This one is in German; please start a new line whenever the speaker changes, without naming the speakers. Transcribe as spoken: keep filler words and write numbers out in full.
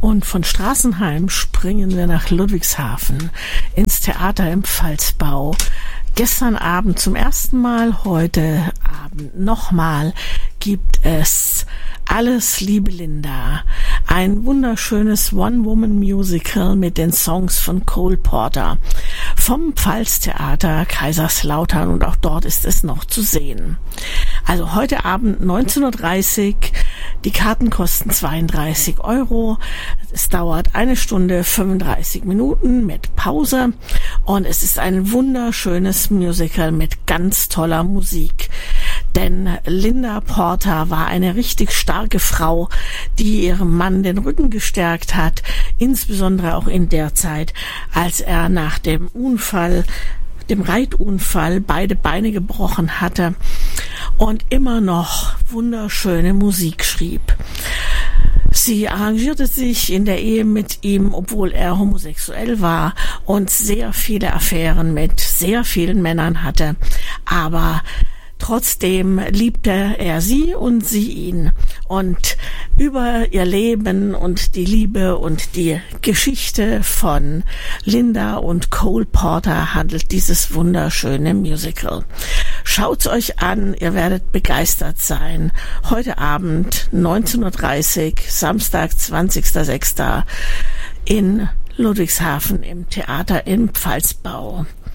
Und von Straßenheim springen wir nach Ludwigshafen ins Theater im Pfalzbau. Gestern Abend zum ersten Mal, heute Abend nochmal gibt es Alles Liebe Linda. Ein wunderschönes One-Woman-Musical mit den Songs von Cole Porter vom Pfalztheater Kaiserslautern, und auch dort ist es noch zu sehen. Also heute Abend neunzehn Uhr dreißig, die Karten kosten zweiunddreißig Euro, es dauert eine Stunde fünfunddreißig Minuten mit Pause und es ist ein wunderschönes Musical mit ganz toller Musik. Denn Linda Porter war eine richtig starke Frau, die ihrem Mann den Rücken gestärkt hat, insbesondere auch in der Zeit, als er nach dem Unfall, dem Reitunfall, beide Beine gebrochen hatte und immer noch wunderschöne Musik schrieb. Sie arrangierte sich in der Ehe mit ihm, obwohl er homosexuell war und sehr viele Affären mit sehr vielen Männern hatte, aber trotzdem liebte er sie und sie ihn. Und über ihr Leben und die Liebe und die Geschichte von Linda und Cole Porter handelt dieses wunderschöne Musical. Schaut's euch an, ihr werdet begeistert sein. Heute Abend neunzehn Uhr dreißig, Samstag, zwanzigster sechster in Ludwigshafen im Theater im Pfalzbau.